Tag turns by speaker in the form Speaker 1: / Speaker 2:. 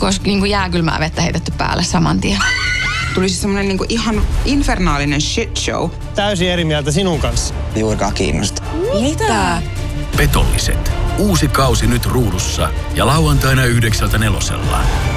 Speaker 1: kun olisi niin kuin jääkylmää vettä heitetty päälle saman tien.
Speaker 2: Tuli siis semmoinen niin kuin ihan infernaalinen shit show.
Speaker 3: Täysin eri mieltä sinun kanssa.
Speaker 4: Juurikaan kiinnosta.
Speaker 1: Mitä?
Speaker 5: Petolliset. Uusi kausi nyt ruudussa ja lauantaina 9:00 4.